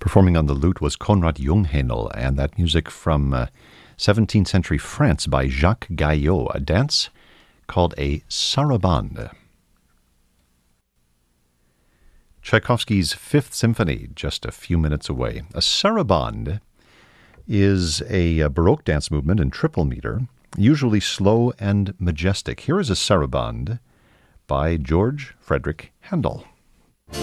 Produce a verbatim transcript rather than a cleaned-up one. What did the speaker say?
Performing on the lute was Konrad Junghänel, and that music from uh, seventeenth century France by Jacques Gaillot, a dance called a sarabande. Tchaikovsky's Fifth Symphony, just a few minutes away. A sarabande is a, a Baroque dance movement in triple meter, usually slow and majestic. Here is a sarabande by George Frederick Handel.